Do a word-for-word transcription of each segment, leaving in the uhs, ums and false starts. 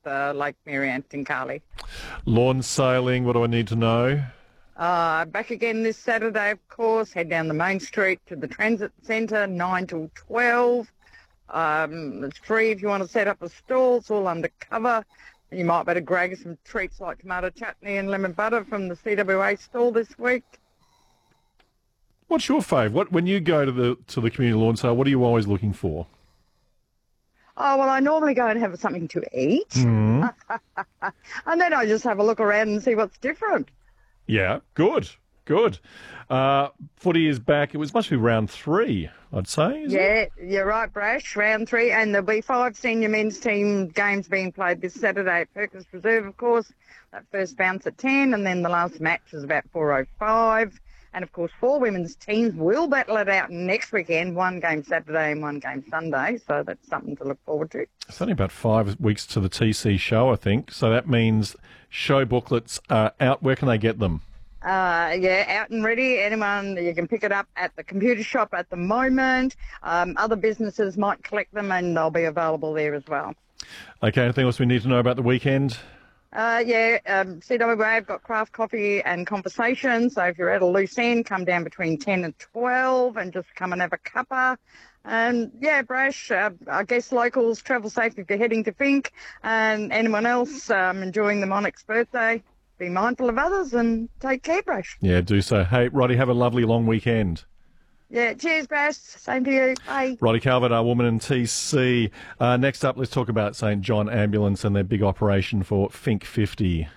uh, Lake Mary Antincali. Lawn sailing, what do I need to know? Uh, back again this Saturday, of course. Head down the main street to the Transit Centre, nine till twelve. Um, it's free if you want to set up a stall. It's all undercover. You might better grab some treats like tomato chutney and lemon butter from the C W A stall this week. What's your fave? What when you go to the to the community lawn sale, what are you always looking for? Oh, well, I normally go and have something to eat. Mm. And then I just have a look around and see what's different. Yeah, good, good. Uh, footy is back. It was must be round three, I'd say. Is yeah, it? You're right, Brash. Round three, and there'll be five senior men's team games being played this Saturday at Perkins Reserve, of course. That first bounce at ten, and then the last match is about four oh five. And, of course, four women's teams will battle it out next weekend, one game Saturday and one game Sunday, so that's something to look forward to. It's only about five weeks to the T C show, I think, so that means show booklets are out. Where can they get them? Uh, yeah, out and ready. Anyone, you can pick it up at the computer shop at the moment. Um, other businesses might collect them and they'll be available there as well. Okay, anything else we need to know about the weekend? Uh, yeah, um, C W A have got craft coffee and conversation, so if you're at a loose end, come down between ten and twelve and just come and have a cuppa. And, yeah, Brash, uh, I guess locals travel safe if you're heading to Fink, and anyone else um, enjoying the Monarch's birthday, be mindful of others and take care, Brash. Yeah, do so. Hey, Roddy, have a lovely long weekend. Yeah, cheers, Brash. Same to you. Bye. Roddy Calvert, our woman in T C. Uh, next up, let's talk about St John Ambulance and their big operation for Fink fifty.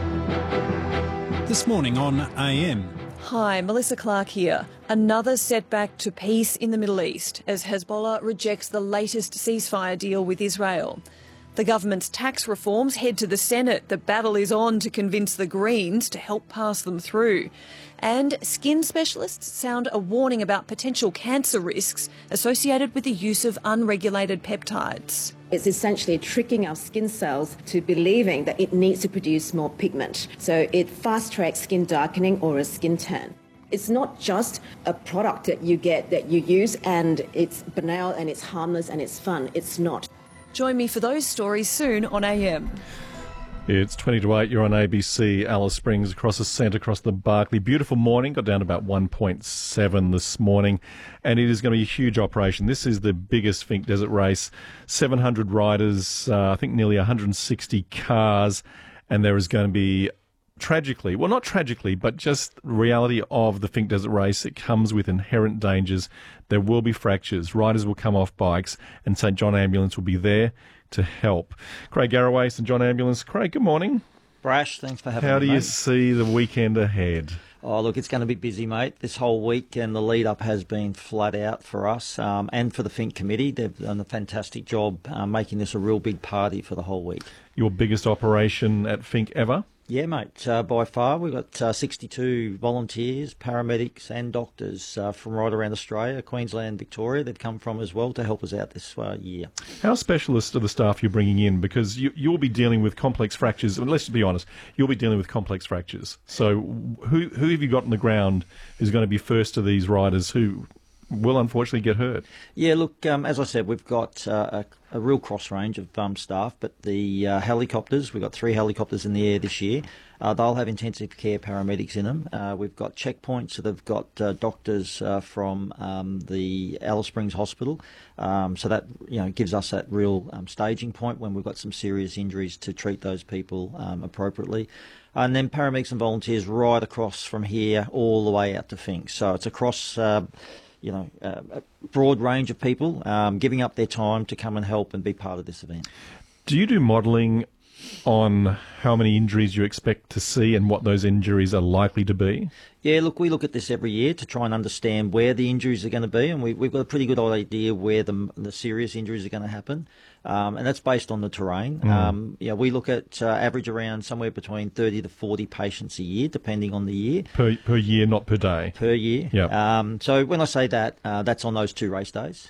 This morning on A M. Hi, Melissa Clark here. Another setback to peace in the Middle East as Hezbollah rejects the latest ceasefire deal with Israel. The government's tax reforms head to the Senate. The battle is on to convince the Greens to help pass them through. And skin specialists sound a warning about potential cancer risks associated with the use of unregulated peptides. It's essentially tricking our skin cells to believing that it needs to produce more pigment. So it fast-tracks skin darkening or a skin tan. It's not just a product that you get, that you use, and it's banal and it's harmless and it's fun. It's not. Join me for those stories soon on A M. It's twenty to eight, you're on A B C, Alice Springs, across the centre, across the Barclay. Beautiful morning, got down to about one point seven this morning, and it is going to be a huge operation. This is the biggest Fink Desert race, seven hundred riders, uh, I think nearly one hundred sixty cars, and there is going to be, tragically, well not tragically, but just the reality of the Fink Desert race, it comes with inherent dangers. There will be fractures, riders will come off bikes, and St John Ambulance will be there to help. Craig Garraway, St John Ambulance. Craig, good morning. Brash, thanks for having How me, do you mate. see the weekend ahead? Oh, look, it's going to be busy, mate. This whole week and the lead-up has been flat out for us um, and for the Fink Committee. They've done a fantastic job uh, making this a real big party for the whole week. Your biggest operation at Fink ever? Yeah, mate, uh, by far. We've got uh, sixty-two volunteers, paramedics and doctors uh, from right around Australia, Queensland, Victoria. They've come from as well to help us out this uh, year. How specialist are the staff you're bringing in? Because you, you'll be dealing with complex fractures. And let's be honest, you'll be dealing with complex fractures. So who, who have you got on the ground who's going to be first to these riders who will unfortunately get hurt? Yeah, look, um, as I said, we've got uh, a, a real cross range of um, staff, but the uh, helicopters, we've got three helicopters in the air this year. Uh, they'll have intensive care paramedics in them. Uh, we've got checkpoints, so they've got uh, doctors uh, from um, the Alice Springs Hospital. Um, so that you know gives us that real um, staging point when we've got some serious injuries to treat those people um, appropriately. And then paramedics and volunteers right across from here all the way out to Fink. So it's across... Uh, you know, uh, a broad range of people um, giving up their time to come and help and be part of this event. Do you do modelling on how many injuries you expect to see and what those injuries are likely to be? Yeah, look, we look at this every year to try and understand where the injuries are going to be, and we, we've got a pretty good idea where the, the serious injuries are going to happen, um, and that's based on the terrain. Mm. Um, yeah, we look at uh, average around somewhere between thirty to forty patients a year, depending on the year. Per per year, not per day? Per year. Yeah. Um, so when I say that, uh, that's on those two race days.